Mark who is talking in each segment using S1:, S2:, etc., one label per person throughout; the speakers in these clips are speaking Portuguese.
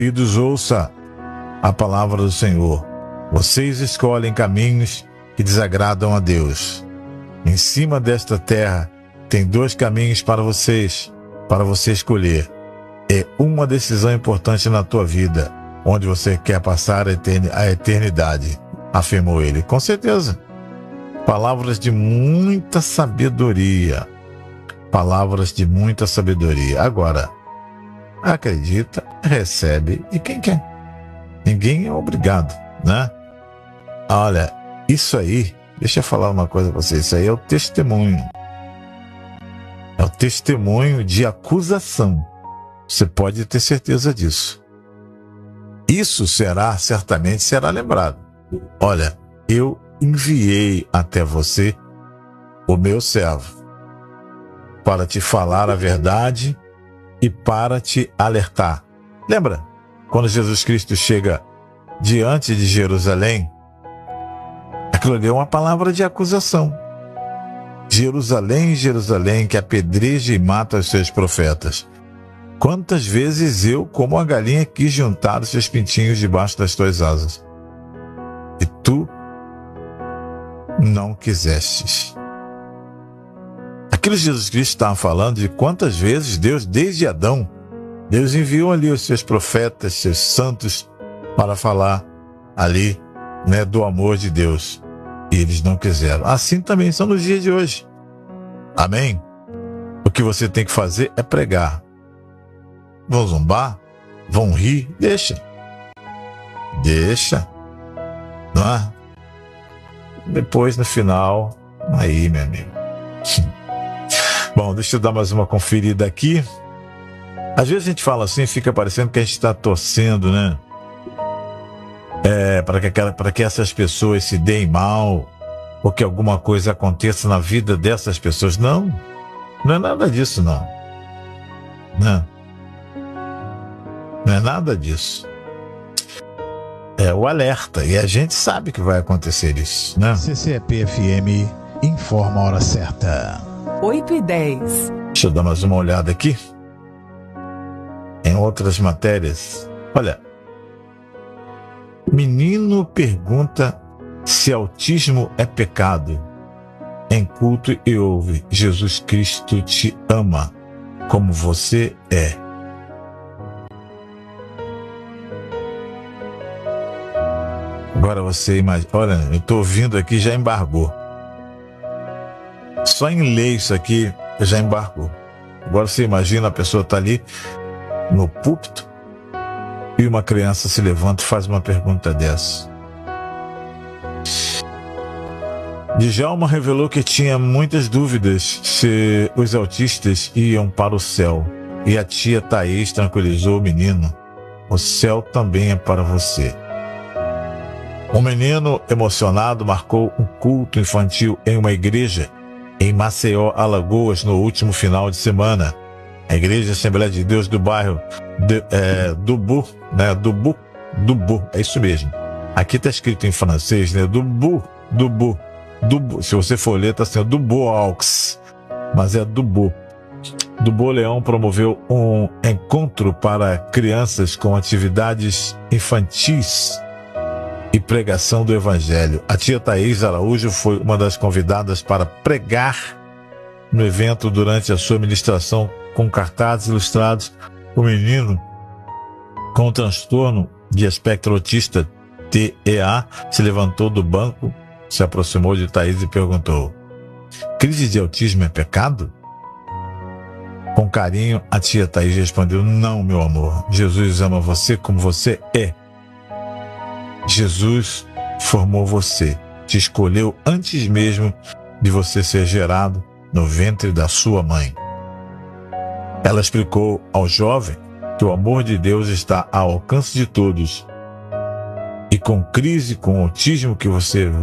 S1: ouvidos, ouça a palavra do Senhor. Vocês escolhem caminhos que desagradam a Deus. Em cima desta terra tem 2 caminhos para você escolher. É uma decisão importante na tua vida, onde você quer passar a eternidade, afirmou ele. Com certeza. Palavras de muita sabedoria. Palavras de muita sabedoria. Agora, acredita, recebe e quem quer. Ninguém é obrigado, né? Olha, isso aí, deixa eu falar uma coisa para vocês, isso aí é o testemunho. É o testemunho de acusação. Você pode ter certeza disso. Isso certamente será lembrado. Olha, eu enviei até você o meu servo para te falar a verdade e para te alertar. Lembra? Quando Jesus Cristo chega diante de Jerusalém, aquilo ali é uma palavra de acusação. Jerusalém, Jerusalém, que apedreja e mata os seus profetas. Quantas vezes eu, como a galinha, quis juntar os seus pintinhos debaixo das tuas asas, e tu não quisestes. Aquilo que Jesus Cristo estava falando de quantas vezes Deus, desde Adão, Deus enviou ali os seus profetas, seus santos, para falar ali, né, do amor de Deus. E eles não quiseram. Assim também são nos dias de hoje. Amém? O que você tem que fazer é pregar. Vão zombar? Vão rir? Deixa. Não é? Depois, no final, aí, meu amigo. Bom, deixa eu dar mais uma conferida aqui. Às vezes a gente fala assim, fica parecendo que a gente está torcendo, né? Para que essas pessoas se deem mal, ou que alguma coisa aconteça na vida dessas pessoas. Não é nada disso, não. Não é nada disso. É o alerta, e a gente sabe que vai acontecer isso, né?
S2: CCEP-FM informa a hora certa.
S3: 8h10.
S1: Deixa eu dar mais uma olhada aqui. Em outras matérias. Olha, menino pergunta se autismo é pecado. Em culto e ouve: Jesus Cristo te ama como você é. Agora você imagina, olha, eu estou ouvindo aqui, já embargou. Só em ler isso aqui, já embargou. Agora você imagina, a pessoa está ali no púlpito e uma criança se levanta e faz uma pergunta dessa. Djalma revelou que tinha muitas dúvidas se os autistas iam para o céu. E a tia Thaís tranquilizou o menino: o céu também é para você. Um menino emocionado marcou um culto infantil em uma igreja em Maceió, Alagoas, no último final de semana. A Igreja Assembleia de Deus do bairro Dubu, né? Dubu, é isso mesmo. Aqui está escrito em francês, né? Dubu. Se você for ler, está sendo Duboaux, mas é Dubu. Dubu Leão promoveu um encontro para crianças com atividades infantis e pregação do Evangelho. A tia Thaís Araújo foi uma das convidadas para pregar no evento. Durante a sua ministração com cartazes ilustrados, o menino com transtorno de espectro autista, TEA, se levantou do banco, se aproximou de Thaís e perguntou: crise de autismo é pecado? Com carinho, a tia Thaís respondeu: não, meu amor, Jesus ama você como você é. Jesus formou você, te escolheu antes mesmo de você ser gerado no ventre da sua mãe. Ela explicou ao jovem que o amor de Deus está ao alcance de todos. E com crise, com autismo com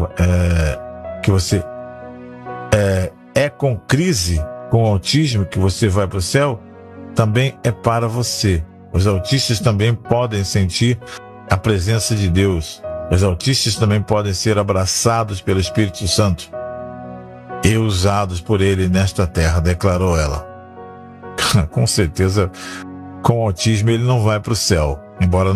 S1: crise, com autismo que você vai para o céu, também é para você. Os autistas também podem sentir a presença de Deus. Os autistas também podem ser abraçados pelo Espírito Santo e usados por Ele nesta terra, declarou ela. Com certeza, com autismo ele não vai para o céu, embora